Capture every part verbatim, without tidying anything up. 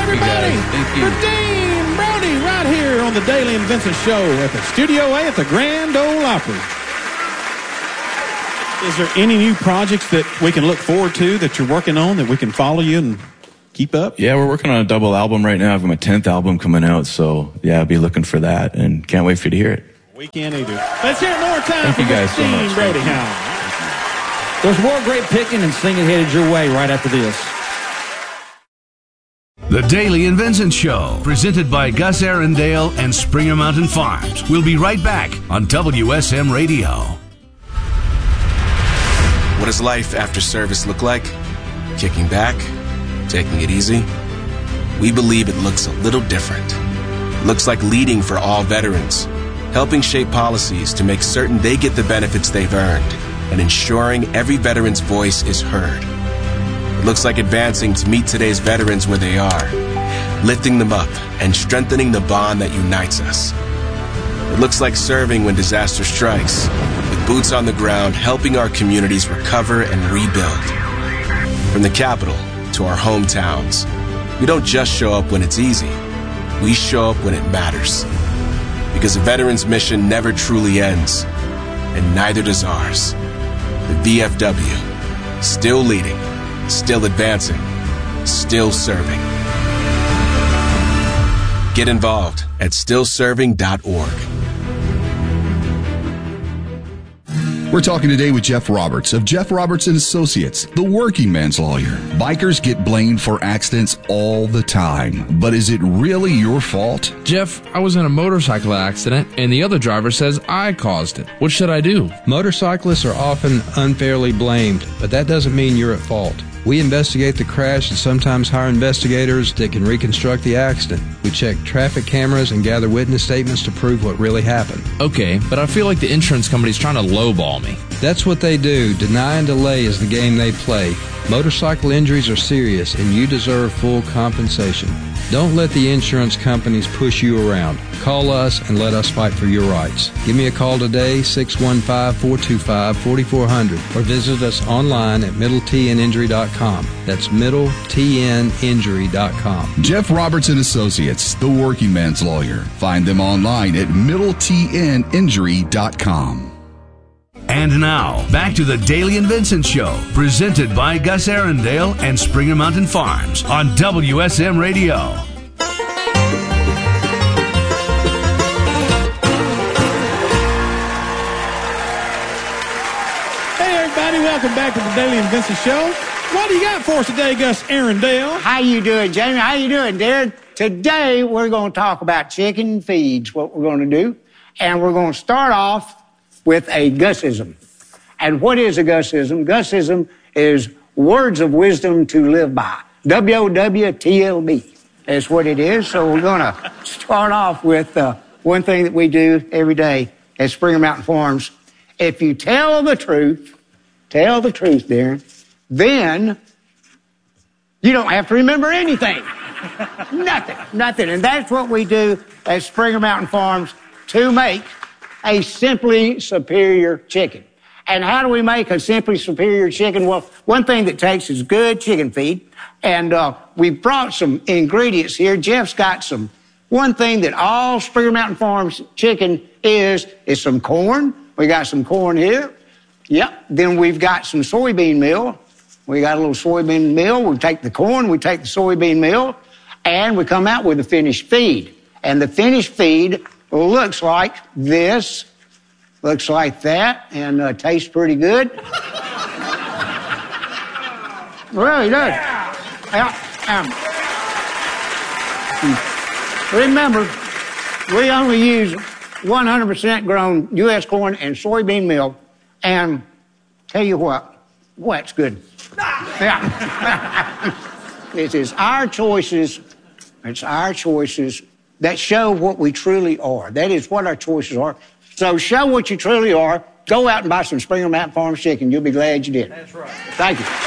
everybody, you Thank you. for Dean Brody right here on the Daily and Vincent Show at the Studio A at the Grand Ole Opry. Is there any new projects that we can look forward to that you're working on that we can follow you and keep up? Yeah, we're working on a double album right now. I've got my tenth album coming out, so yeah, I'll be looking for that and can't wait for you to hear it. We can't either. Let's hear it more time Thank for you guys so Dean much. Brody Hound. There's more great picking and singing headed your way right after this. The Daily and Vincent Show, presented by Gus Arundale and Springer Mountain Farms. We'll be right back on W S M Radio. What does life after service look like? Kicking back? Taking it easy? We believe it looks a little different. It looks like leading for all veterans, helping shape policies to make certain they get the benefits they've earned, and ensuring every veteran's voice is heard. It looks like advancing to meet today's veterans where they are, lifting them up and strengthening the bond that unites us. It looks like serving when disaster strikes, with boots on the ground helping our communities recover and rebuild. From the capital to our hometowns, we don't just show up when it's easy. We show up when it matters. Because a veteran's mission never truly ends, and neither does ours. The V F W, still leading, still advancing, still serving. Get involved at still serving dot org. We're talking today with Jeff Roberts of Jeff Roberts and Associates, the working man's lawyer. Bikers get blamed for accidents all the time, but is it really your fault? Jeff, I was in a motorcycle accident, and the other driver says I caused it. What should I do? Motorcyclists are often unfairly blamed, but that doesn't mean you're at fault. We investigate the crash and sometimes hire investigators that can reconstruct the accident. We check traffic cameras and gather witness statements to prove what really happened. Okay, but I feel like the insurance company's trying to lowball me. That's what they do. Deny and delay is the game they play. Motorcycle injuries are serious, and you deserve full compensation. Don't let the insurance companies push you around. Call us and let us fight for your rights. Give me a call today, six one five, four two five, four four zero zero, or visit us online at middle t n injury dot com. That's middle t n injury dot com. Jeff Roberts and Associates, the working man's lawyer. Find them online at middle t n injury dot com. And now, back to the Daily and Vincent Show, presented by Gus Arundale and Springer Mountain Farms on W S M Radio. Hey, everybody, welcome back to the Daily and Vincent Show. What do you got for us today, Gus Arundale? How you doing, Jamie? How you doing, dear? Today, we're going to talk about chicken feeds, what we're going to do. And we're going to start off with a Gusism. And what is a Gusism? Gusism is words of wisdom to live by. W O W T L B. That's what it is. So we're going to start off with uh, one thing that we do every day at Springer Mountain Farms. If you tell the truth, tell the truth, Darren, then you don't have to remember anything. Nothing, nothing. And that's what we do at Springer Mountain Farms to make a simply superior chicken. And how do we make a simply superior chicken? Well, one thing that takes is good chicken feed. And uh, we've brought some ingredients here. Jeff's got some. One thing that all Springer Mountain Farms chicken is, is some corn. We got some corn here. Yep. Then we've got some soybean meal. We got a little soybean meal. We take the corn, we take the soybean meal, and we come out with a finished feed. And the finished feed looks like this, looks like that, and uh, tastes pretty good. Really does. Yeah. Um, remember, we only use one hundred percent grown U S corn and soybean meal, and tell you what, boy, it's good. Yeah. It is our choices, it's our choices that show what we truly are. That is what our choices are. So show what you truly are. Go out and buy some Springer Mountain Farms chicken. You'll be glad you did. That's right. Thank you.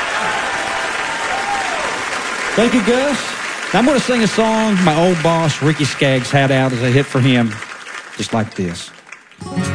Thank you, Gus. Now I'm going to sing a song my old boss, Ricky Skaggs, had out as a hit for him, just like this.